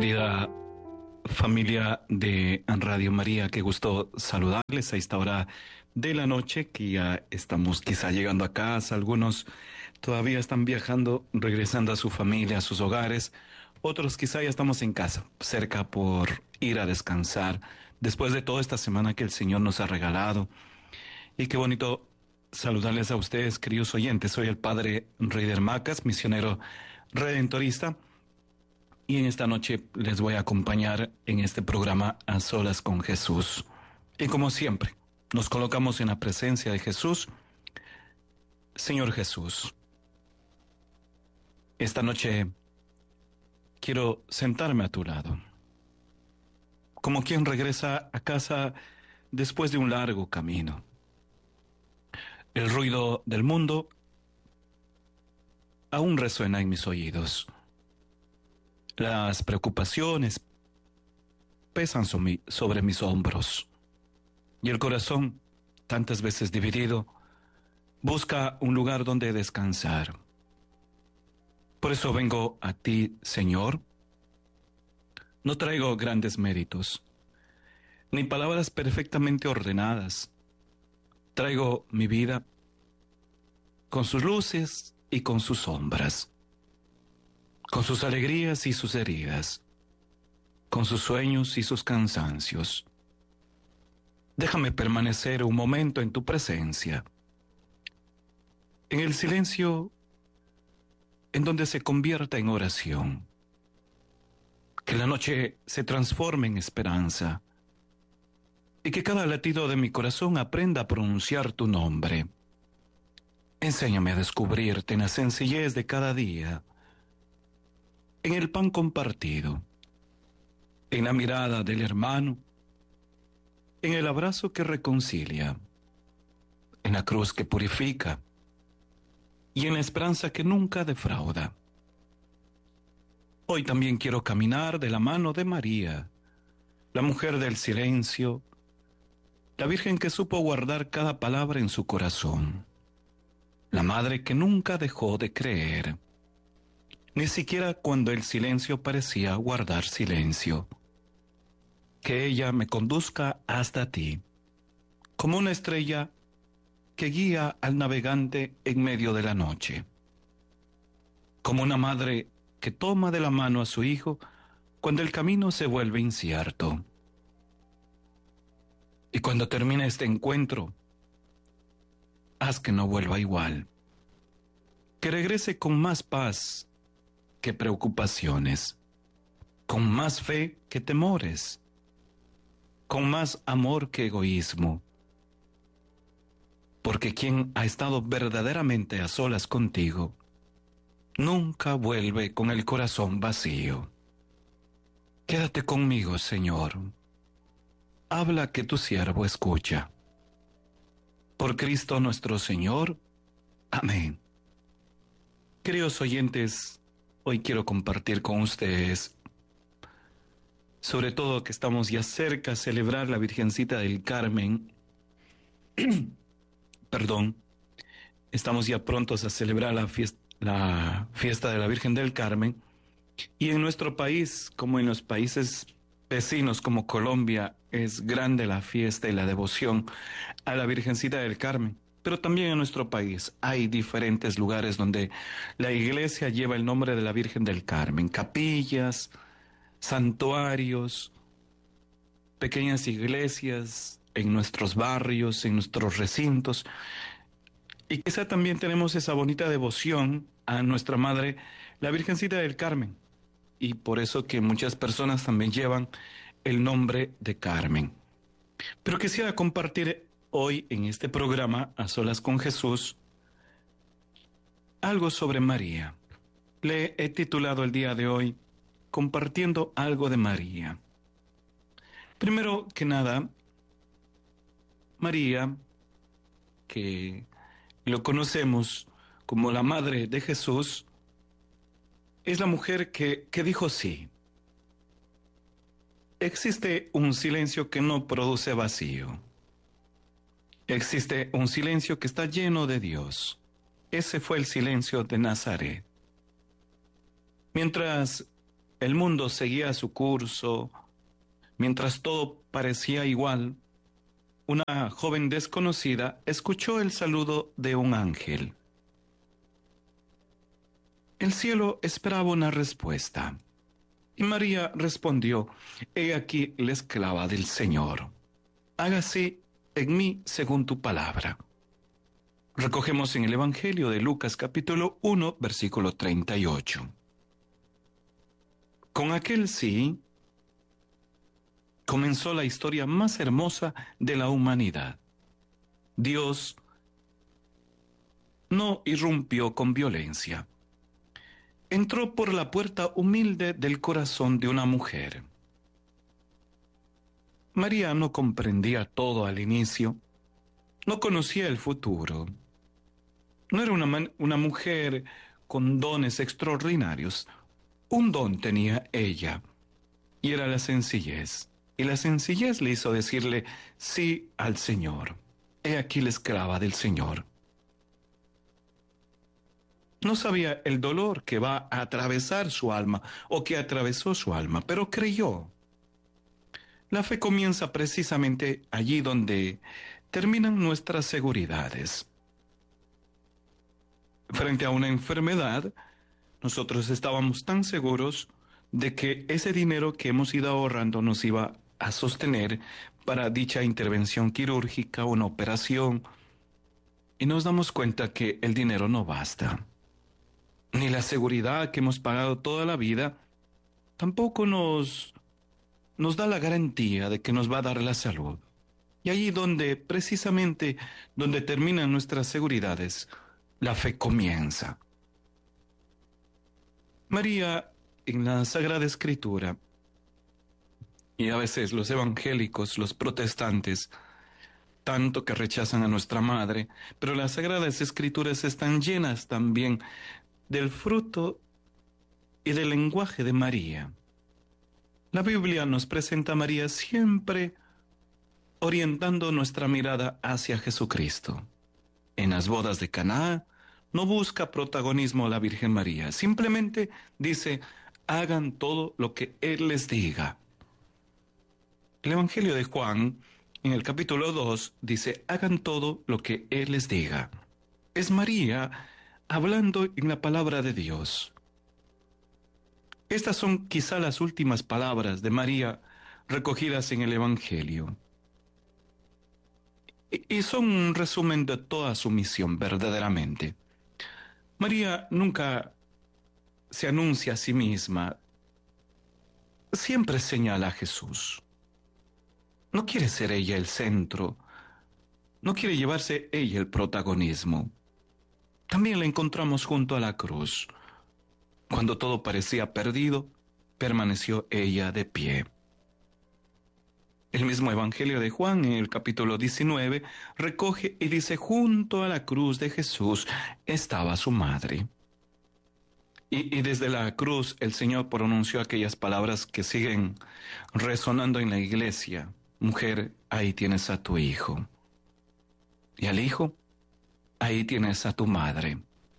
Querida familia de Radio María, qué gusto saludarles a esta hora de la noche, que ya estamos quizá llegando a casa. Algunos todavía están viajando, regresando a su familia, a sus hogares. Otros quizá ya estamos en casa, cerca por ir a descansar, después de toda esta semana que el Señor nos ha regalado. Y qué bonito saludarles a ustedes, queridos oyentes. Soy el Padre Reider Macas, misionero redentorista. Y en esta noche les voy a acompañar en este programa A Solas con Jesús. Y como siempre, nos colocamos en la presencia de Jesús. Señor Jesús, esta noche quiero sentarme a tu lado, como quien regresa a casa después de un largo camino. El ruido del mundo aún resuena en mis oídos. Las preocupaciones pesan sobre mis hombros y el corazón, tantas veces dividido, busca un lugar donde descansar. Por eso vengo a ti, Señor. No traigo grandes méritos, ni palabras perfectamente ordenadas. Traigo mi vida con sus luces y con sus sombras, con sus alegrías y sus heridas, con sus sueños y sus cansancios. Déjame permanecer un momento en tu presencia, en el silencio en donde se convierta en oración. Que la noche se transforme en esperanza y que cada latido de mi corazón aprenda a pronunciar tu nombre. Enséñame a descubrirte en la sencillez de cada día, en el pan compartido, en la mirada del hermano, en el abrazo que reconcilia, en la cruz que purifica y en la esperanza que nunca defrauda. Hoy también quiero caminar de la mano de María, la mujer del silencio, la Virgen que supo guardar cada palabra en su corazón, la madre que nunca dejó de creer, ni siquiera cuando el silencio parecía guardar silencio. Que ella me conduzca hasta ti, como una estrella que guía al navegante en medio de la noche, como una madre que toma de la mano a su hijo cuando el camino se vuelve incierto. Y cuando termine este encuentro, haz que no vuelva igual, que regrese con más paz que preocupaciones, con más fe que temores, con más amor que egoísmo. Porque quien ha estado verdaderamente a solas contigo, nunca vuelve con el corazón vacío. Quédate conmigo, Señor. Habla que tu siervo escucha. Por Cristo nuestro Señor. Amén. Queridos oyentes, hoy quiero compartir con ustedes, sobre todo que estamos ya cerca a celebrar la Virgencita del Carmen. Perdón, estamos ya prontos a celebrar la fiesta de la Virgen del Carmen. Y en nuestro país, como en los países vecinos como Colombia, es grande la fiesta y la devoción a la Virgencita del Carmen. Pero también en nuestro país hay diferentes lugares donde la iglesia lleva el nombre de la Virgen del Carmen, capillas, santuarios, pequeñas iglesias en nuestros barrios, en nuestros recintos. Y quizá también tenemos esa bonita devoción a nuestra Madre, la Virgencita del Carmen. Y por eso que muchas personas también llevan el nombre de Carmen. Pero quisiera compartir hoy en este programa, A Solas con Jesús, algo sobre María. Le he titulado el día de hoy, Compartiendo algo de María. Primero que nada, María, que lo conocemos como la madre de Jesús, es la mujer que dijo sí. Existe un silencio que no produce vacío. Existe un silencio que está lleno de Dios. Ese fue el silencio de Nazaret. Mientras el mundo seguía su curso, mientras todo parecía igual, una joven desconocida escuchó el saludo de un ángel. El cielo esperaba una respuesta, y María respondió: He aquí la esclava del Señor. Hágase en mí según tu palabra. Recogemos en el Evangelio de Lucas capítulo 1, versículo 38. Con aquel sí, comenzó la historia más hermosa de la humanidad. Dios no irrumpió con violencia. Entró por la puerta humilde del corazón de una mujer. María no comprendía todo al inicio, no conocía el futuro. No era una mujer con dones extraordinarios. Un don tenía ella, y era la sencillez. Y la sencillez le hizo decirle sí al Señor. He aquí la esclava del Señor. No sabía el dolor que va a atravesar su alma o que atravesó su alma, pero creyó. La fe comienza precisamente allí donde terminan nuestras seguridades. Frente a una enfermedad, nosotros estábamos tan seguros de que ese dinero que hemos ido ahorrando nos iba a sostener para dicha intervención quirúrgica, una operación, y nos damos cuenta que el dinero no basta. Ni la seguridad que hemos pagado toda la vida tampoco nos da la garantía de que nos va a dar la salud. Y allí donde, precisamente, donde terminan nuestras seguridades, la fe comienza. María, en la Sagrada Escritura, y a veces los evangélicos, los protestantes, tanto que rechazan a nuestra Madre, pero las Sagradas Escrituras están llenas también del fruto y del lenguaje de María. La Biblia nos presenta a María siempre orientando nuestra mirada hacia Jesucristo. En las bodas de Caná no busca protagonismo la Virgen María, simplemente dice: hagan todo lo que Él les diga. El Evangelio de Juan, en el capítulo 2, dice: hagan todo lo que Él les diga. Es María hablando en la palabra de Dios. Estas son quizá las últimas palabras de María recogidas en el Evangelio. Y son un resumen de toda su misión, verdaderamente. María nunca se anuncia a sí misma, siempre señala a Jesús. No quiere ser ella el centro, no quiere llevarse ella el protagonismo. También la encontramos junto a la cruz. Cuando todo parecía perdido, permaneció ella de pie. El mismo Evangelio de Juan, en el capítulo 19, recoge y dice: junto a la cruz de Jesús estaba su madre. Y desde la cruz el Señor pronunció aquellas palabras que siguen resonando en la iglesia: mujer, ahí tienes a tu hijo. Y al hijo, ahí tienes a tu madre.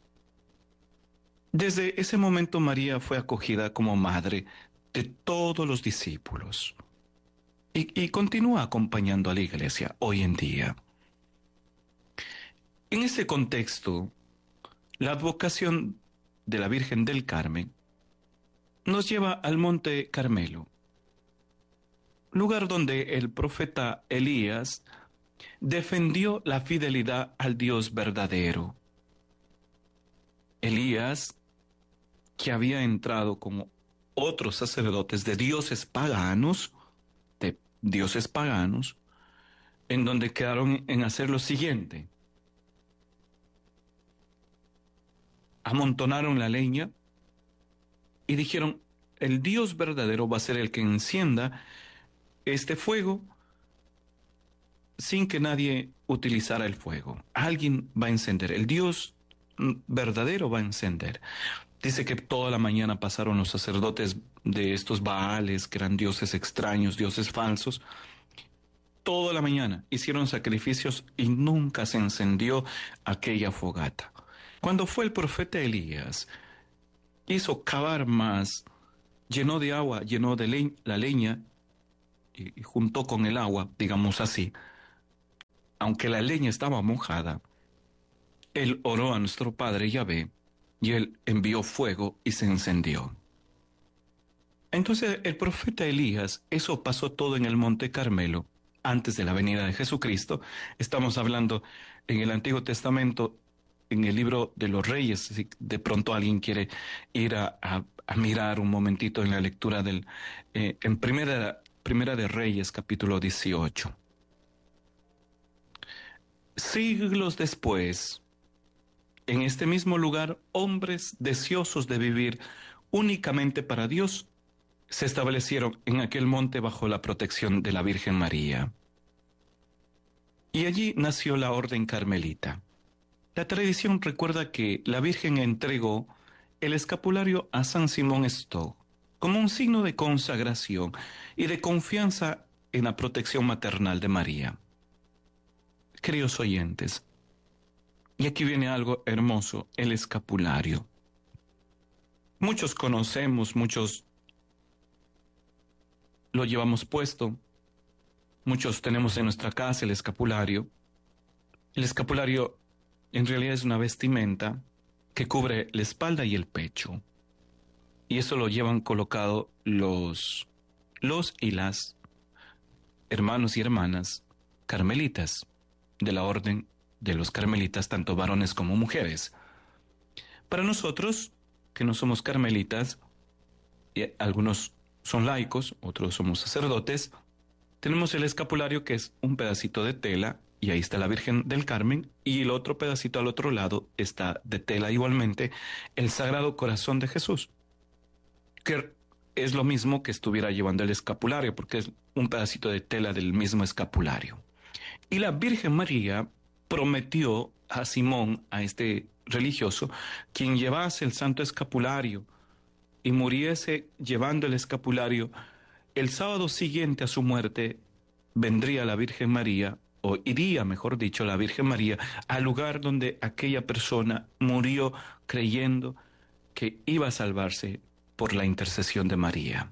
Desde ese momento María fue acogida como madre de todos los discípulos. Y continúa acompañando a la iglesia hoy en día. En este contexto, la advocación de la Virgen del Carmen nos lleva al Monte Carmelo, lugar donde el profeta Elías defendió la fidelidad al Dios verdadero. Elías, que había entrado como otros sacerdotes de dioses paganos, en donde quedaron en hacer lo siguiente: amontonaron la leña y dijeron: el Dios verdadero va a ser el que encienda este fuego sin que nadie utilizara el fuego. Alguien va a encender, el Dios verdadero va a encender. Dice que toda la mañana pasaron los sacerdotes de estos Baales, que eran dioses extraños, dioses falsos. Toda la mañana hicieron sacrificios y nunca se encendió aquella fogata. Cuando fue el profeta Elías, quiso cavar más llenó de agua, llenó de la leña y juntó con el agua, digamos así. Aunque la leña estaba mojada, él oró a nuestro Padre Yahvé y él envió fuego y se encendió. Entonces el profeta Elías, eso pasó todo en el Monte Carmelo, antes de la venida de Jesucristo. Estamos hablando en el Antiguo Testamento, en el libro de los Reyes, si de pronto alguien quiere ir a mirar un momentito en la lectura en primera de Reyes, capítulo 18. Siglos después, en este mismo lugar, hombres deseosos de vivir únicamente para Dios se establecieron en aquel monte bajo la protección de la Virgen María. Y allí nació la orden carmelita. La tradición recuerda que la Virgen entregó el escapulario a San Simón Stock como un signo de consagración y de confianza en la protección maternal de María. Queridos oyentes, y aquí viene algo hermoso, el escapulario. Muchos conocemos, muchos lo llevamos puesto, muchos tenemos en nuestra casa el escapulario. El escapulario en realidad es una vestimenta que cubre la espalda y el pecho. Y eso lo llevan colocado los y las hermanos y hermanas carmelitas de la orden de los carmelitas, tanto varones como mujeres. Para nosotros, que no somos carmelitas, y algunos son laicos, otros somos sacerdotes, tenemos el escapulario, que es un pedacito de tela, y ahí está la Virgen del Carmen, y el otro pedacito al otro lado está de tela igualmente, el Sagrado Corazón de Jesús, que es lo mismo que estuviera llevando el escapulario, porque es un pedacito de tela del mismo escapulario. Y la Virgen María prometió a Simón, a este religioso, quien llevase el santo escapulario y muriese llevando el escapulario, el sábado siguiente a su muerte vendría la Virgen María, o iría, mejor dicho, la Virgen María al lugar donde aquella persona murió creyendo que iba a salvarse por la intercesión de María.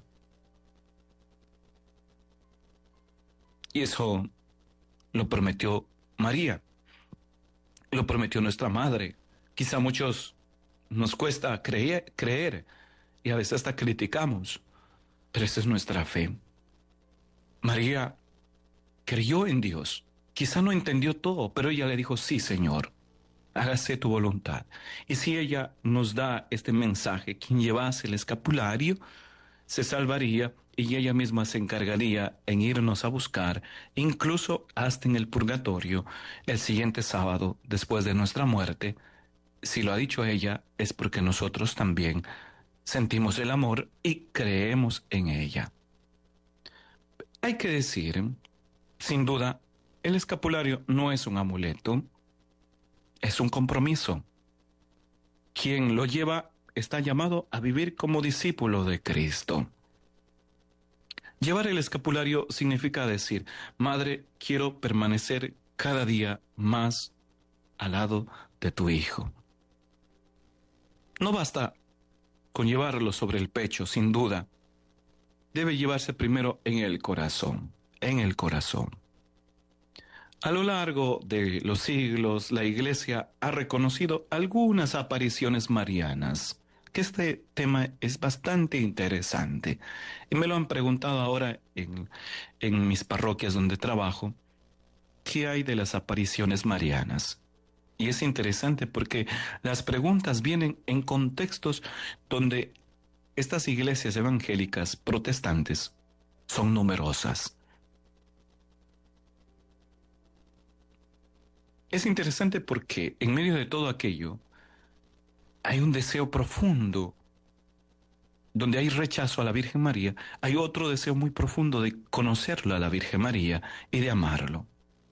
Y eso lo prometió María, lo prometió nuestra madre. Quizá a muchos nos cuesta creer y a veces hasta criticamos, pero esa es nuestra fe. María creyó en Dios. Quizá no entendió todo, pero ella le dijo, sí, Señor, hágase tu voluntad. Y si ella nos da este mensaje, quien llevase el escapulario se salvaría y ella misma se encargaría en irnos a buscar, incluso hasta en el purgatorio, el siguiente sábado después de nuestra muerte. Si lo ha dicho ella, es porque nosotros también sentimos el amor y creemos en ella. Hay que decir, sin duda, el escapulario no es un amuleto, es un compromiso. Quien lo lleva está llamado a vivir como discípulo de Cristo. Llevar el escapulario significa decir, Madre, quiero permanecer cada día más al lado de tu Hijo. No basta con llevarlo sobre el pecho, sin duda. Debe llevarse primero en el corazón, en el corazón. A lo largo de los siglos, la Iglesia ha reconocido algunas apariciones marianas, que este tema es bastante interesante. Y me lo han preguntado ahora en mis parroquias donde trabajo, ¿qué hay de las apariciones marianas? Y es interesante porque las preguntas vienen en contextos donde estas iglesias evangélicas protestantes son numerosas. Es interesante porque en medio de todo aquello hay un deseo profundo. Donde hay rechazo a la Virgen María, hay otro deseo muy profundo de conocerla a la Virgen María y de amarlo.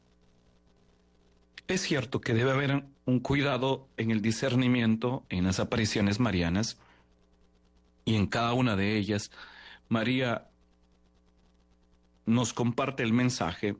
Es cierto que debe haber un cuidado en el discernimiento en las apariciones marianas, y en cada una de ellas María nos comparte el mensaje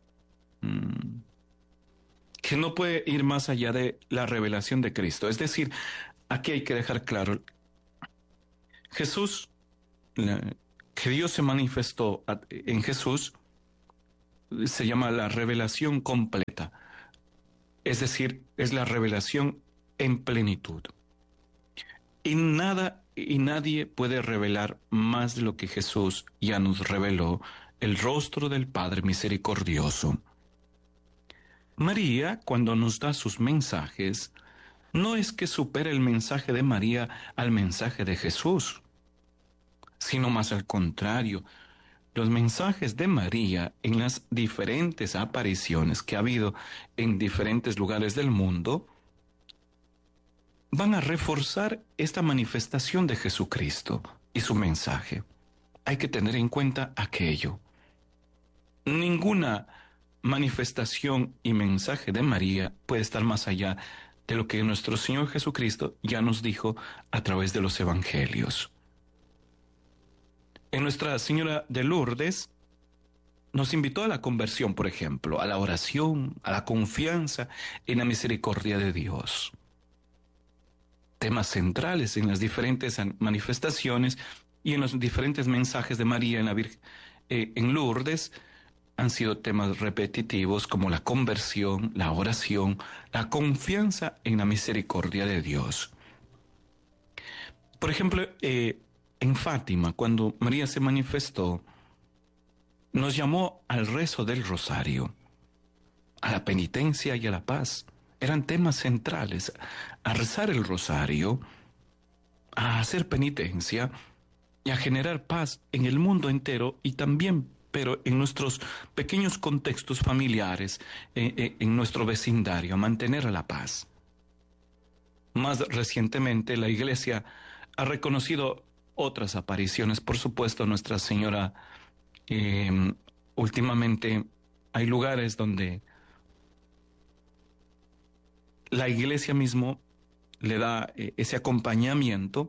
que no puede ir más allá de la revelación de Cristo. Es decir, aquí hay que dejar claro, Jesús que Dios se manifestó en Jesús se llama la revelación completa, es decir, es la revelación en plenitud. Y nada y nadie puede revelar más de lo que Jesús ya nos reveló, el rostro del Padre misericordioso. María, cuando nos da sus mensajes, no es que supere el mensaje de María al mensaje de Jesús, sino más al contrario. Los mensajes de María en las diferentes apariciones que ha habido en diferentes lugares del mundo van a reforzar esta manifestación de Jesucristo y su mensaje. Hay que tener en cuenta aquello. Ninguna manifestación y mensaje de María puede estar más allá de lo que nuestro Señor Jesucristo ya nos dijo a través de los evangelios. En Nuestra Señora de Lourdes nos invitó a la conversión, por ejemplo, a la oración, a la confianza en la misericordia de Dios. Temas centrales en las diferentes manifestaciones y en los diferentes mensajes de María en Lourdes han sido temas repetitivos como la conversión, la oración, la confianza en la misericordia de Dios. Por ejemplo, en Fátima, cuando María se manifestó, nos llamó al rezo del rosario, a la penitencia y a la paz. Eran temas centrales, a rezar el rosario, a hacer penitencia y a generar paz en el mundo entero y también, pero en nuestros pequeños contextos familiares, en nuestro vecindario, a mantener la paz. Más recientemente, la Iglesia ha reconocido otras apariciones, por supuesto, Nuestra Señora. Últimamente hay lugares donde la Iglesia mismo le da ese acompañamiento,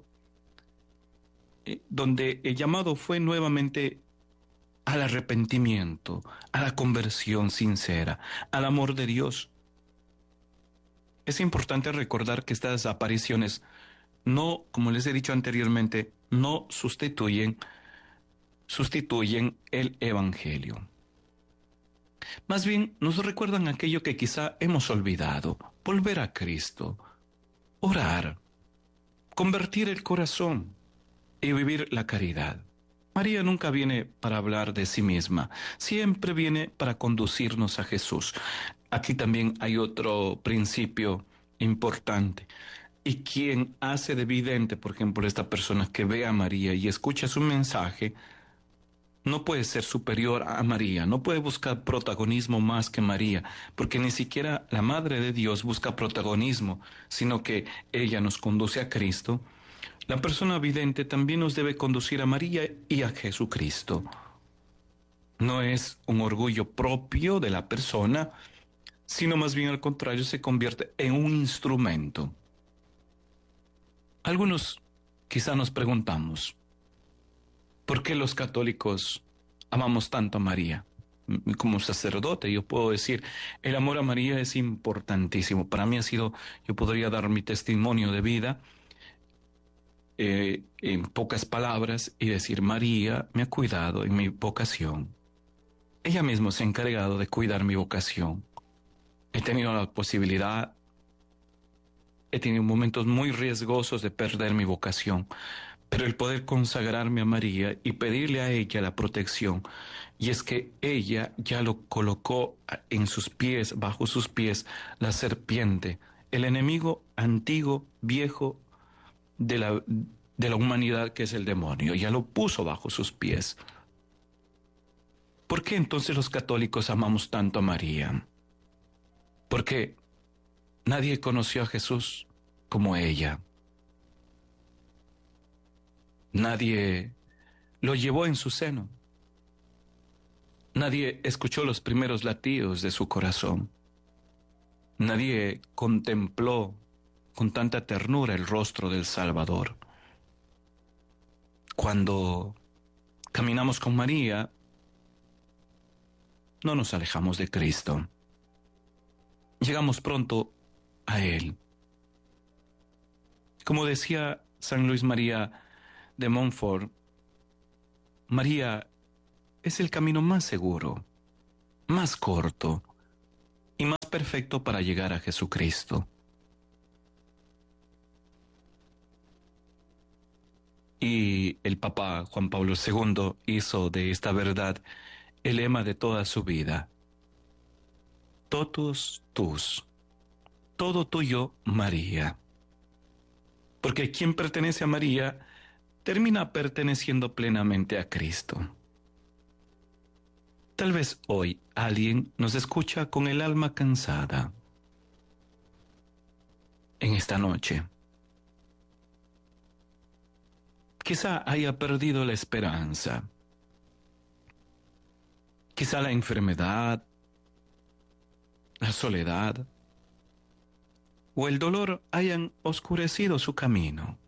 donde el llamado fue nuevamente al arrepentimiento, a la conversión sincera, al amor de Dios. Es importante recordar que estas apariciones no, como les he dicho anteriormente, no sustituyen el Evangelio. Más bien nos recuerdan aquello que quizá hemos olvidado: volver a Cristo, orar, convertir el corazón y vivir la caridad. María nunca viene para hablar de sí misma, siempre viene para conducirnos a Jesús. Aquí también hay otro principio importante. Y quien hace de evidente, por ejemplo, esta persona que ve a María y escucha su mensaje, no puede ser superior a María, no puede buscar protagonismo más que María, porque ni siquiera la Madre de Dios busca protagonismo, sino que ella nos conduce a Cristo. La persona vidente también nos debe conducir a María y a Jesucristo. No es un orgullo propio de la persona, sino más bien al contrario, se convierte en un instrumento. Algunos quizá nos preguntamos, ¿por qué los católicos amamos tanto a María? Como sacerdote, yo puedo decir, el amor a María es importantísimo. Para mí yo podría dar mi testimonio de vida en pocas palabras y decir: María me ha cuidado en mi vocación. Ella misma se ha encargado de cuidar mi vocación. He tenido la posibilidad, he tenido momentos muy riesgosos de perder mi vocación, pero el poder consagrarme a María y pedirle a ella la protección, y es que ella ya lo colocó en sus pies, bajo sus pies, la serpiente, el enemigo antiguo, viejo de la humanidad, que es el demonio, ya lo puso bajo sus pies. ¿Por qué entonces los católicos amamos tanto a María? Porque nadie conoció a Jesús como ella. Nadie lo llevó en su seno. Nadie escuchó los primeros latidos de su corazón. Nadie contempló con tanta ternura el rostro del Salvador. Cuando caminamos con María, no nos alejamos de Cristo. Llegamos pronto a Él. Como decía San Luis María de Montfort, María es el camino más seguro, más corto y más perfecto para llegar a Jesucristo. Y el Papa Juan Pablo II hizo de esta verdad el lema de toda su vida. Totus tus, todo tuyo, María. Porque quien pertenece a María termina perteneciendo plenamente a Cristo. Tal vez hoy alguien nos escucha con el alma cansada. En esta noche, quizá haya perdido la esperanza. Quizá la enfermedad, la soledad o el dolor hayan oscurecido su camino.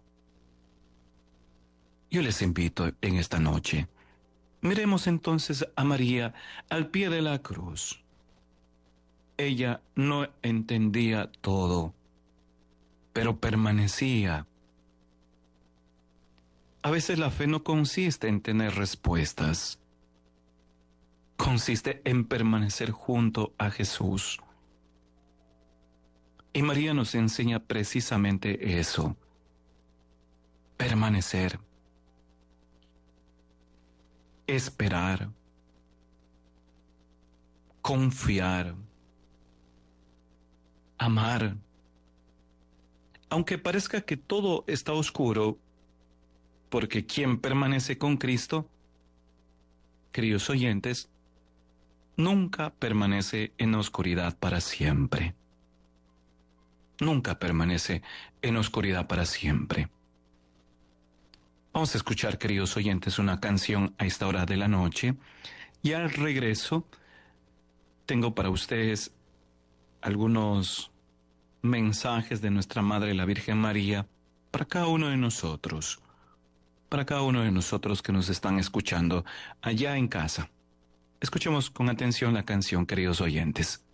Yo les invito en esta noche. Miremos entonces a María al pie de la cruz. Ella no entendía todo, pero permanecía. A veces la fe no consiste en tener respuestas. Consiste en permanecer junto a Jesús. Y María nos enseña precisamente eso. Permanecer. Esperar. Confiar. Amar. Aunque parezca que todo está oscuro, porque quien permanece con Cristo, queridos oyentes, nunca permanece en oscuridad para siempre. Nunca permanece en oscuridad para siempre. Vamos a escuchar, queridos oyentes, una canción a esta hora de la noche y al regreso tengo para ustedes algunos mensajes de nuestra Madre la Virgen María para cada uno de nosotros, que nos están escuchando allá en casa. Escuchemos con atención la canción, queridos oyentes.